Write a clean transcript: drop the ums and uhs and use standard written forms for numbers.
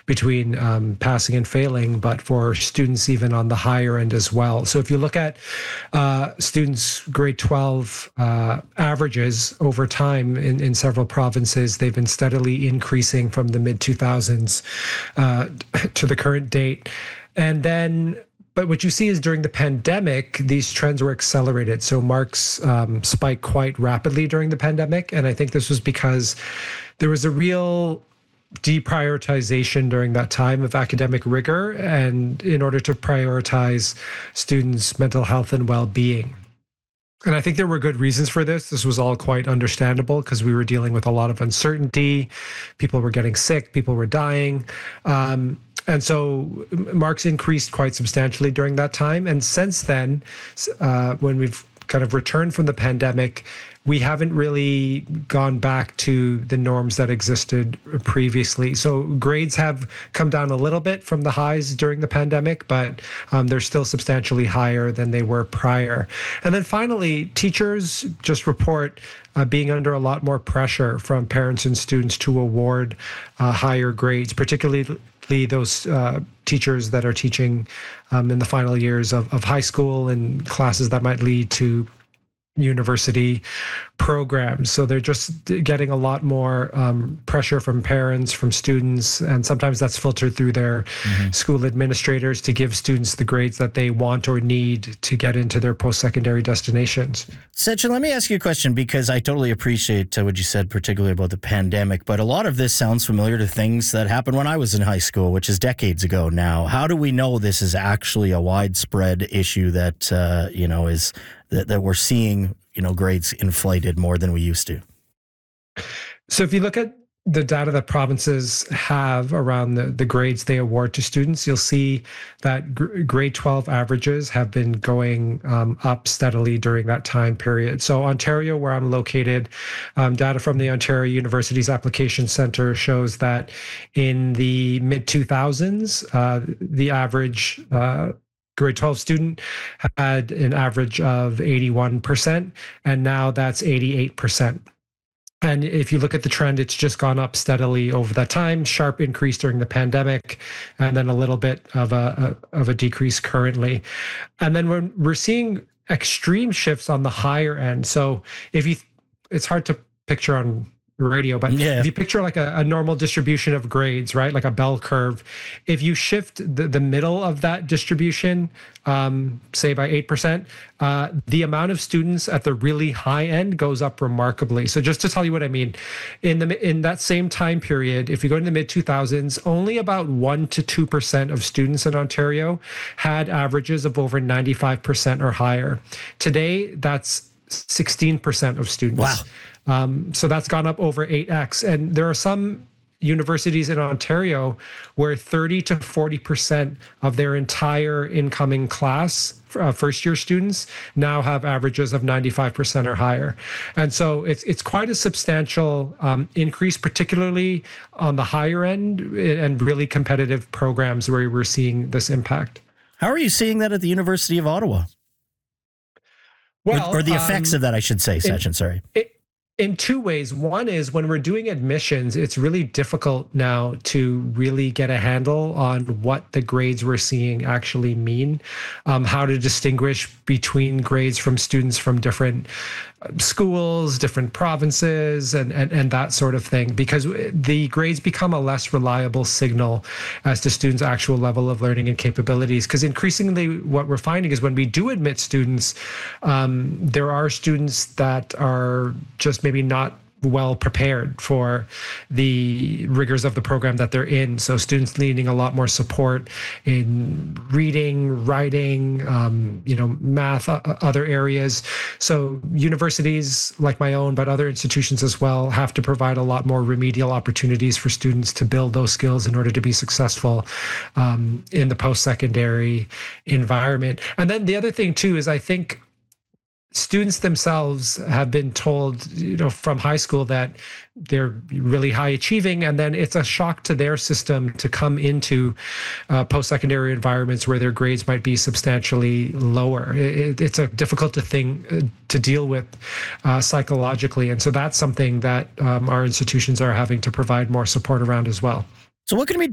between passing and failing, but for students even on the higher end as well. So if you look at students' grade 12 averages over time in several provinces, they've been steadily increasing from the mid-2000s to the current date. But what you see is during the pandemic, these trends were accelerated. So marks spiked quite rapidly during the pandemic. And I think this was because there was a real deprioritization during that time of academic rigor, and in order to prioritize students' mental health and well-being. And I think there were good reasons for this. This was all quite understandable because we were dealing with a lot of uncertainty. People were getting sick, people were dying. And so marks increased quite substantially during that time. And since then, when we've kind of returned from the pandemic, we haven't really gone back to the norms that existed previously. So grades have come down a little bit from the highs during the pandemic, but they're still substantially higher than they were prior. And then finally, teachers just report being under a lot more pressure from parents and students to award higher grades, particularly those teachers that are teaching in the final years of high school and classes that might lead to university programs. So they're just getting a lot more pressure from parents, from students, and sometimes that's filtered through their school administrators to give students the grades that they want or need to get into their post-secondary destinations. Sechin, let me ask you a question, because I totally appreciate what you said, particularly about the pandemic, but a lot of this sounds familiar to things that happened when I was in high school, which is decades ago now. How do we know this is actually a widespread issue that, is that we're seeing, grades inflated more than we used to? So if you look at the data that provinces have around the grades they award to students, you'll see that grade 12 averages have been going up steadily during that time period. So Ontario, where I'm located, data from the Ontario Universities Application Centre shows that in the mid-2000s, the average grade 12 student had an average of 81%, and now that's 88%. And if you look at the trend, it's just gone up steadily over that time, sharp increase during the pandemic, and then a little bit of a decrease currently. And then we're seeing extreme shifts on the higher end. So it's hard to picture on radio, but if you picture like a normal distribution of grades, right, like a bell curve, if you shift the middle of that distribution, say by 8%, the amount of students at the really high end goes up remarkably. So just to tell you what I mean, in that same time period, if you go to the mid-2000s, only about 1% to 2% of students in Ontario had averages of over 95% or higher. Today, that's 16% of students. Wow. So that's gone up over 8x. And there are some universities in Ontario where 30 to 40% of their entire incoming class, first-year students, now have averages of 95% or higher. And so it's quite a substantial increase, particularly on the higher end and really competitive programs where we're seeing this impact. How are you seeing that at the University of Ottawa? Well, or the effects of that, I should say, Sechin, sorry. In two ways. One is when we're doing admissions, it's really difficult now to really get a handle on what the grades we're seeing actually mean, how to distinguish between grades from students from different schools, different provinces, and that sort of thing, because the grades become a less reliable signal as to students' actual level of learning and capabilities. Because increasingly what we're finding is when we do admit students, there are students that are just maybe not well prepared for the rigors of the program that they're in. So students needing a lot more support in reading, writing, math, other areas. So universities like my own, but other institutions as well, have to provide a lot more remedial opportunities for students to build those skills in order to be successful in the post-secondary environment. And then the other thing too is I think students themselves have been told, from high school that they're really high achieving, and then it's a shock to their system to come into post-secondary environments where their grades might be substantially lower. It's a difficult thing to deal with psychologically, and so that's something that our institutions are having to provide more support around as well. So what can we